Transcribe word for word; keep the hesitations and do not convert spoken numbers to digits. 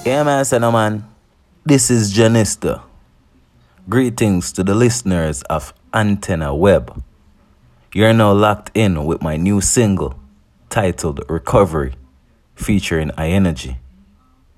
Yeah, man, say no, man. This is Janista. Greetings to the listeners of Antenna Web. You're now locked in with my new single titled Recovery, featuring iEnergy.